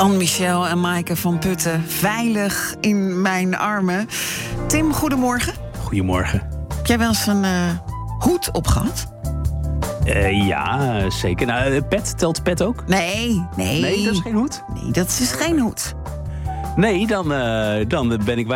Anne-Michel en Maaike van Putten veilig in mijn armen. Tim, goedemorgen. Goedemorgen. Heb jij wel eens een hoed opgehad? Ja, zeker. Nou, pet, telt pet ook? Nee. Nee, dat is geen hoed? Nee, dat is geen hoed. Nee, dan ben ik